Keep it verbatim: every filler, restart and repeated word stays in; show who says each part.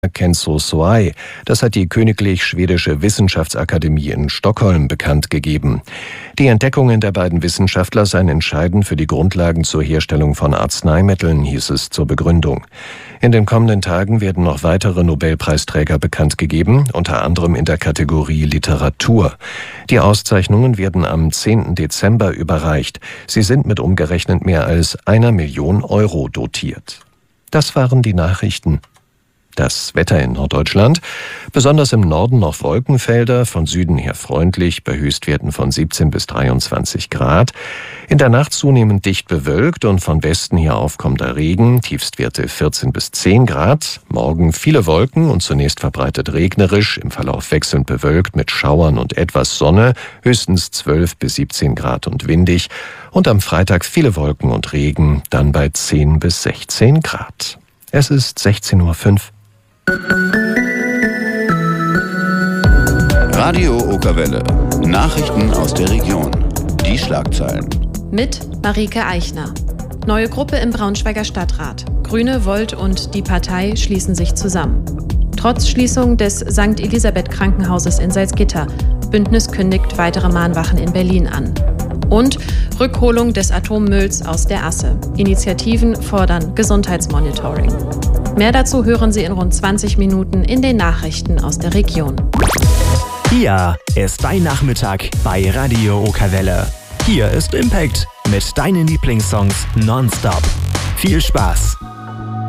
Speaker 1: Kenzo Soai. Das hat die Königlich Schwedische Wissenschaftsakademie in Stockholm bekannt gegeben. Die Entdeckungen der beiden Wissenschaftler seien entscheidend für die Grundlagen zur Herstellung von Arzneimitteln, hieß es zur Begründung. In den kommenden Tagen werden noch weitere Nobelpreisträger bekannt gegeben, unter anderem in der Kategorie Literatur. Die Auszeichnungen werden am zehnten Dezember überreicht. Sie sind mit umgerechnet mehr als einer Million Euro dotiert. Das waren die Nachrichten. Das Wetter in Norddeutschland. Besonders im Norden noch Wolkenfelder, von Süden her freundlich, bei Höchstwerten von siebzehn bis dreiundzwanzig Grad. In der Nacht zunehmend dicht bewölkt und von Westen her aufkommender Regen, Tiefstwerte vierzehn bis zehn Grad. Morgen viele Wolken und zunächst verbreitet regnerisch, im Verlauf wechselnd bewölkt mit Schauern und etwas Sonne, höchstens zwölf bis siebzehn Grad und windig. Und am Freitag viele Wolken und Regen, dann bei zehn bis sechzehn Grad. Es ist sechzehn Uhr fünf.
Speaker 2: Radio Okerwelle. Nachrichten aus der Region. Die Schlagzeilen.
Speaker 3: Mit Marike Eichner. Neue Gruppe im Braunschweiger Stadtrat. Grüne, Volt und die Partei schließen sich zusammen. Trotz Schließung des Sankt Elisabeth Krankenhauses in Salzgitter. Bündnis kündigt weitere Mahnwachen in Berlin an. Und Rückholung des Atommülls aus der Asse. Initiativen fordern Gesundheitsmonitoring. Mehr dazu hören Sie in rund zwanzig Minuten in den Nachrichten aus der Region.
Speaker 4: Hier ist dein Nachmittag bei Radio Okerwelle. Hier ist Impact mit deinen Lieblingssongs nonstop. Viel Spaß!